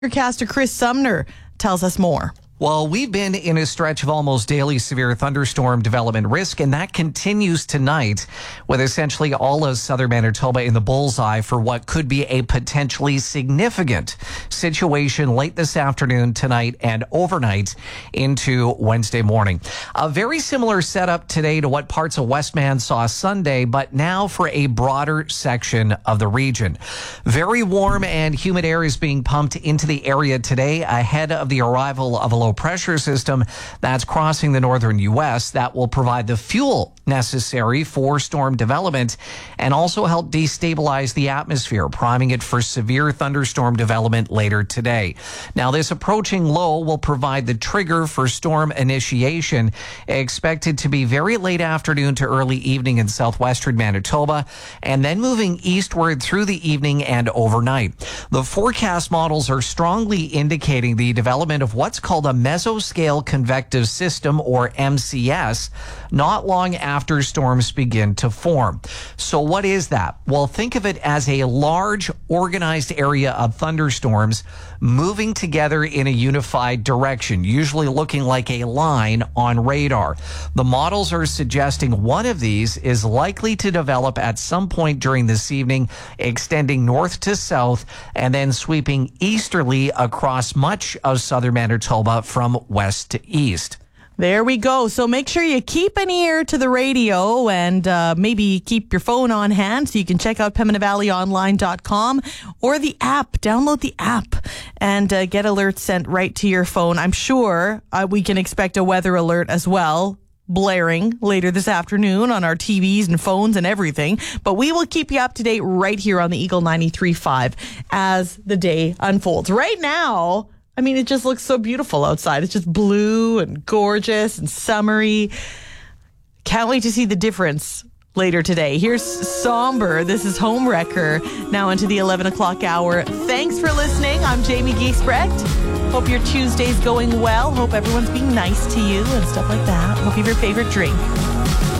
Forecaster Chris Sumner tells us more. Well, we've been in a stretch of almost daily severe thunderstorm development risk, and that continues tonight with essentially all of southern Manitoba in the bullseye for what could be a potentially significant situation late this afternoon, tonight, and overnight into Wednesday morning. A very similar setup today to what parts of Westman saw Sunday, but now for a broader section of the region. Very warm and humid air is being pumped into the area today ahead of the arrival of a low pressure system that's crossing the northern U.S. that will provide the fuel necessary for storm development and also help destabilize the atmosphere, priming it for severe thunderstorm development later today. Now, this approaching low will provide the trigger for storm initiation, expected to be very late afternoon to early evening in southwestern Manitoba, and then moving eastward through the evening and overnight. The forecast models are strongly indicating the development of what's called a mesoscale convective system, or MCS, not long after storms begin to form. So what is that? Well, think of it as a large organized area of thunderstorms moving together in a unified direction, usually looking like a line on radar. The models are suggesting one of these is likely to develop at some point during this evening, extending north to south and then sweeping easterly across much of southern Manitoba from west to east. There we go. So make sure you keep an ear to the radio and maybe keep your phone on hand so you can check out PembinaValleyOnline.com or the app. Download the app and get alerts sent right to your phone. I'm sure we can expect a weather alert as well, blaring later this afternoon on our TVs and phones and everything. But we will keep you up to date right here on the Eagle 93.5 as the day unfolds. Right now, I mean, it just looks so beautiful outside. It's just blue and gorgeous and summery. Can't wait to see the difference later today. Here's Somber. This is Homewrecker, now into the 11 o'clock hour. Thanks for listening. I'm Jamie Giesbrecht. Hope your Tuesday's going well. Hope everyone's being nice to you and stuff like that. Hope you have your favorite drink.